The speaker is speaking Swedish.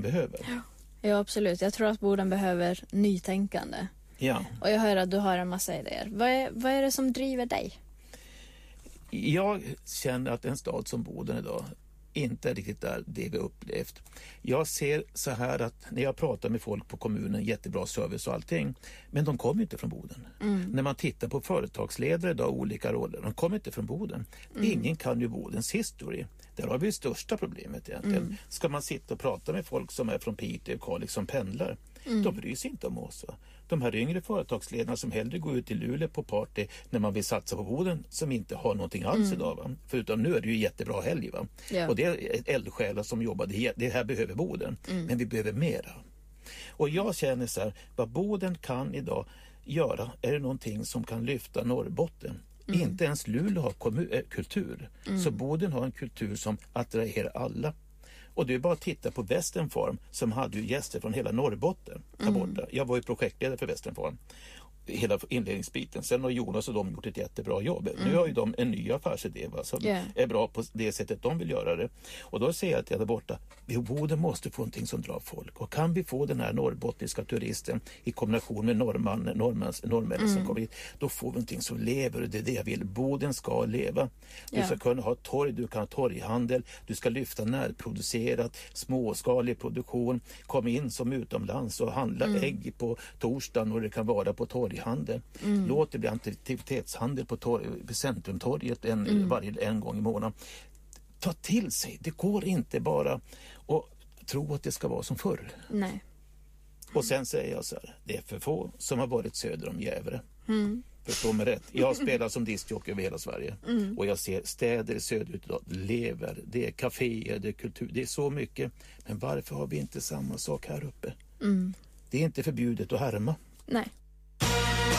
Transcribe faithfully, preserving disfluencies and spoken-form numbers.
behöver. Ja. Ja, absolut. Jag tror att Boden behöver nytänkande. Ja. Och jag hör att du har en massa idéer. Vad är, vad är det som driver dig? Jag känner att en stad som Boden idag inte är riktigt där det vi upplevt. Jag ser så här att när jag pratar med folk på kommunen, jättebra service och allting, men de kommer inte från Boden. Mm. När man tittar på företagsledare idag, olika roller, de kommer inte från Boden. Mm. Ingen kan ju Bodens historia. Där har vi det största problemet egentligen. Mm. Ska man sitta och prata med folk som är från Piteå och Kalix som pendlar, mm. de bryr sig inte om oss. De här yngre företagsledarna som hellre går ut i Luleå på party när man vill satsa på Boden, som inte har någonting alls mm. idag. Va? Förutom nu är det ju jättebra helg. Va? Ja. Och det är eldsjälar som jobbar. Det här behöver Boden. Mm. Men vi behöver mera. Och jag känner så här, vad Boden kan idag göra är det någonting som kan lyfta Norrbotten. Mm. Inte ens Luleå har kommun- äh, kultur. Mm. Så Boden har en kultur som attraherar alla. Och det är bara att titta på Western Farm som hade ju gäster från hela Norrbotten där mm. borta. Jag var ju projektledare för Western Farm. Hela inledningsbiten. Sen har Jonas och de gjort ett jättebra jobb. Mm. Nu har ju de en ny affärsidé, va, som yeah. är bra på det sättet de vill göra det. Och då säger jag att jag där borta, vi Boden måste få någonting som drar folk. Och kan vi få den här norrbottniska turisten i kombination med norrman, norrmans, norrmännen mm. som kommer hit, då får vi någonting som lever. Och det är det jag vill. Boden ska leva. Du yeah. ska kunna ha torg, du kan ha torghandel, du ska lyfta närproducerat, småskalig produktion, kom in som utomlands och handla mm. ägg på torsdagen och det kan vara på torg. Handel. Mm. Låt det bli aktivitetshandel på torg, centrumtorget en, mm. varje, en gång i månaden. Ta till sig. Det går inte bara att tro att det ska vara som förr. Nej. Och sen säger jag så här, det är för få som har varit söder om Gävle. Mm. Förstå mig rätt. Jag spelar som discjockey över hela Sverige. Mm. Och jag ser städer söderut idag lever. Det är kaféer, det är kultur. Det är så mycket. Men varför har vi inte samma sak här uppe? Mm. Det är inte förbjudet att härma. Nej.